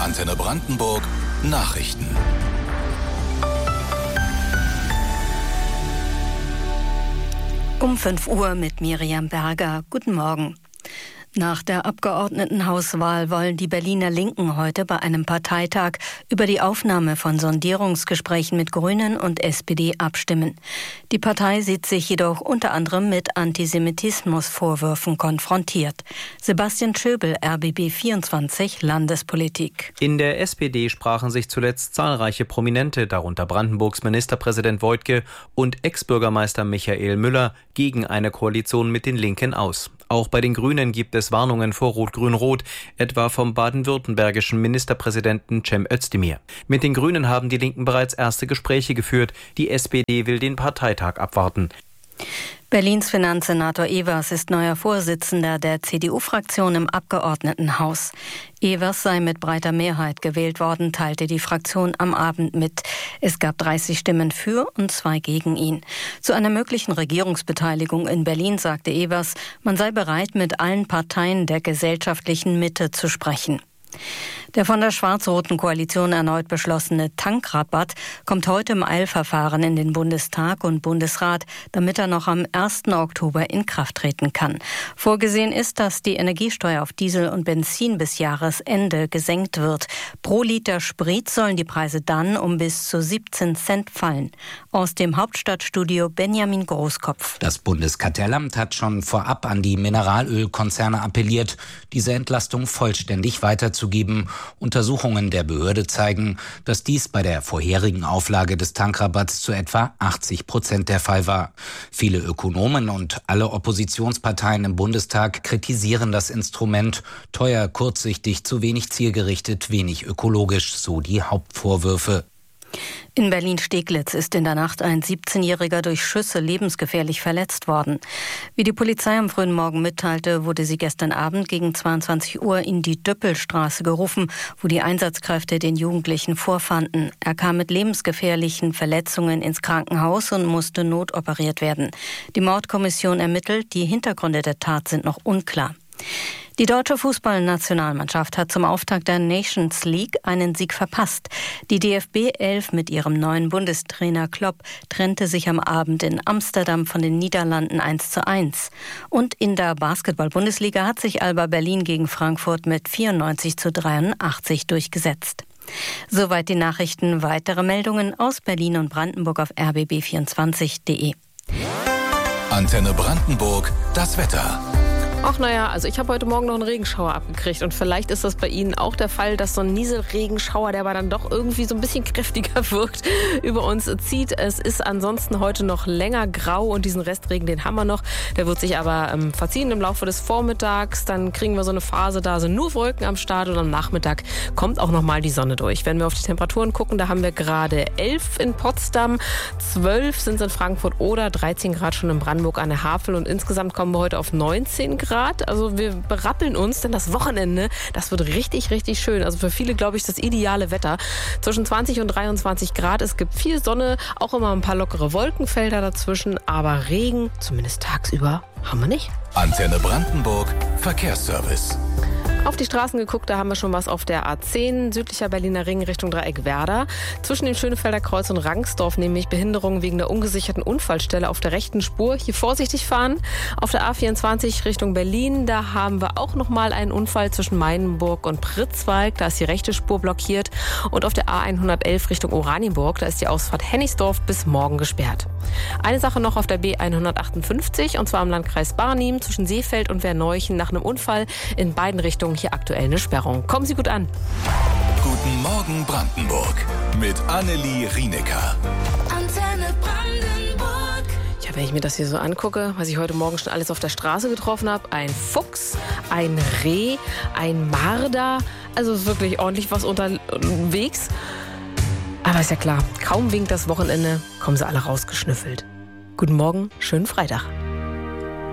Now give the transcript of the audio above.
Antenne Brandenburg Nachrichten. Um 5 Uhr mit Miriam Berger. Guten Morgen. Nach der Abgeordnetenhauswahl wollen die Berliner Linken heute bei einem Parteitag über die Aufnahme von Sondierungsgesprächen mit Grünen und SPD abstimmen. Die Partei sieht sich jedoch unter anderem mit Antisemitismusvorwürfen konfrontiert. Sebastian Schöbel, RBB 24, Landespolitik. In der SPD sprachen sich zuletzt zahlreiche Prominente, darunter Brandenburgs Ministerpräsident Woidke und Ex-Bürgermeister Michael Müller, gegen eine Koalition mit den Linken aus. Auch bei den Grünen gibt es Warnungen vor Rot-Grün-Rot, etwa vom baden-württembergischen Ministerpräsidenten Cem Özdemir. Mit den Grünen haben die Linken bereits erste Gespräche geführt. Die SPD will den Parteitag abwarten. Berlins Finanzsenator Evers ist neuer Vorsitzender der CDU-Fraktion im Abgeordnetenhaus. Evers sei mit breiter Mehrheit gewählt worden, teilte die Fraktion am Abend mit. Es gab 30 Stimmen für und 2 gegen ihn. Zu einer möglichen Regierungsbeteiligung in Berlin sagte Evers, man sei bereit, mit allen Parteien der gesellschaftlichen Mitte zu sprechen. Der von der schwarz-roten Koalition erneut beschlossene Tankrabatt kommt heute im Eilverfahren in den Bundestag und Bundesrat, damit er noch am 1. Oktober in Kraft treten kann. Vorgesehen ist, dass die Energiesteuer auf Diesel und Benzin bis Jahresende gesenkt wird. Pro Liter Sprit sollen die Preise dann um bis zu 17 Cent fallen. Aus dem Hauptstadtstudio Benjamin Großkopf. Das Bundeskartellamt hat schon vorab an die Mineralölkonzerne appelliert, diese Entlastung vollständig weiterzugeben. Untersuchungen der Behörde zeigen, dass dies bei der vorherigen Auflage des Tankrabatts zu etwa 80% der Fall war. Viele Ökonomen und alle Oppositionsparteien im Bundestag kritisieren das Instrument. Teuer, kurzsichtig, zu wenig zielgerichtet, wenig ökologisch, so die Hauptvorwürfe. In Berlin-Steglitz ist in der Nacht ein 17-Jähriger durch Schüsse lebensgefährlich verletzt worden. Wie die Polizei am frühen Morgen mitteilte, wurde sie gestern Abend gegen 22 Uhr in die Düppelstraße gerufen, wo die Einsatzkräfte den Jugendlichen vorfanden. Er kam mit lebensgefährlichen Verletzungen ins Krankenhaus und musste notoperiert werden. Die Mordkommission ermittelt, die Hintergründe der Tat sind noch unklar. Die deutsche Fußballnationalmannschaft hat zum Auftakt der Nations League einen Sieg verpasst. Die DFB 11 mit ihrem neuen Bundestrainer Klopp trennte sich am Abend in Amsterdam von den Niederlanden 1:1. Und in der Basketball-Bundesliga hat sich Alba Berlin gegen Frankfurt mit 94:83 durchgesetzt. Soweit die Nachrichten. Weitere Meldungen aus Berlin und Brandenburg auf rbb24.de. Antenne Brandenburg, das Wetter. Ach naja, also ich habe heute Morgen noch einen Regenschauer abgekriegt und vielleicht ist das bei Ihnen auch der Fall, dass so ein Nieselregenschauer, der aber dann doch irgendwie so ein bisschen kräftiger wirkt, über uns zieht. Es ist ansonsten heute noch länger grau und diesen Restregen, den haben wir noch. Der wird sich aber verziehen im Laufe des Vormittags. Dann kriegen wir so eine Phase, da sind nur Wolken am Start und am Nachmittag kommt auch nochmal die Sonne durch. Wenn wir auf die Temperaturen gucken, da haben wir gerade 11 in Potsdam, 12 sind es in Frankfurt oder 13 Grad schon in Brandenburg an der Havel und insgesamt kommen wir heute auf 19 Grad. Also wir berappeln uns, denn das Wochenende, das wird richtig, richtig schön. Also für viele, glaube ich, das ideale Wetter. Zwischen 20 und 23 Grad. Es gibt viel Sonne, auch immer ein paar lockere Wolkenfelder dazwischen. Aber Regen, zumindest tagsüber, haben wir nicht. Antenne Brandenburg, Verkehrsservice. Auf die Straßen geguckt, da haben wir schon was auf der A10, südlicher Berliner Ring Richtung Dreieck Werder. Zwischen dem Schönefelder Kreuz und Rangsdorf nämlich Behinderung wegen der ungesicherten Unfallstelle auf der rechten Spur. Hier vorsichtig fahren. Auf der A24 Richtung Berlin, da haben wir auch nochmal einen Unfall zwischen Meilenburg und Pritzwalk. Da ist die rechte Spur blockiert. Und auf der A111 Richtung Oranienburg, da ist die Ausfahrt Hennigsdorf bis morgen gesperrt. Eine Sache noch auf der B158, und zwar im Landkreis Barnim zwischen Seefeld und Werneuchen nach einem Unfall. In beiden Richtungen hier aktuell eine Sperrung. Kommen Sie gut an. Guten Morgen Brandenburg mit Annelie Rienecker. Antenne Brandenburg. Ja, wenn ich mir das hier so angucke, was ich heute Morgen schon alles auf der Straße getroffen habe. Ein Fuchs, ein Reh, ein Marder. Also wirklich ordentlich was unterwegs. Aber ist ja klar, kaum winkt das Wochenende, kommen sie alle rausgeschnüffelt. Guten Morgen, schönen Freitag.